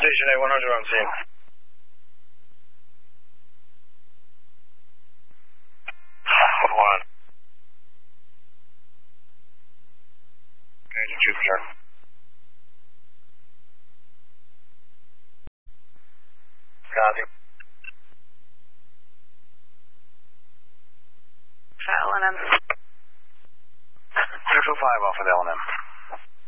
Station A100 on scene. One. Agent Jupiter. Copy. LNM. 605 off with LNM.